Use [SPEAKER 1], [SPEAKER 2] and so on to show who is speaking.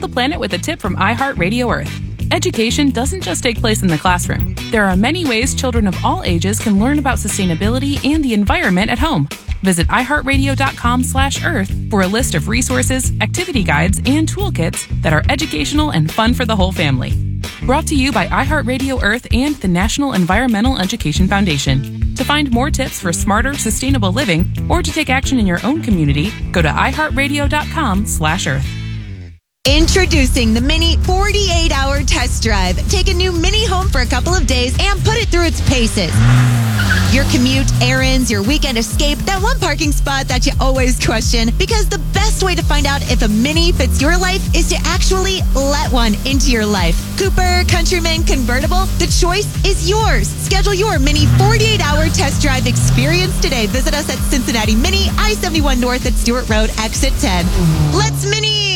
[SPEAKER 1] planet with a tip from iHeartRadio Earth. Education doesn't just take place in the classroom. There are many ways children of all ages can learn about sustainability and the environment at home. Visit iHeartRadio.com/Earth for a list of resources, activity guides, and toolkits that are educational and fun for the whole family. Brought to you by iHeartRadio Earth and the National Environmental Education Foundation. To find more tips for smarter, sustainable living, or to take action in your own community, go to iHeartRadio.com/Earth.
[SPEAKER 2] Introducing the Mini 48-hour test drive. Take a new Mini home for a couple of days and put it through its paces. Your commute, errands, your weekend escape, that one parking spot that you always question. Because the best way to find out if a Mini fits your life is to actually let one into your life. Cooper, Countryman, Convertible, the choice is yours. Schedule your Mini 48-hour test drive experience today. Visit us at Cincinnati Mini, I-71 North at Stewart Road, exit 10. Let's Mini!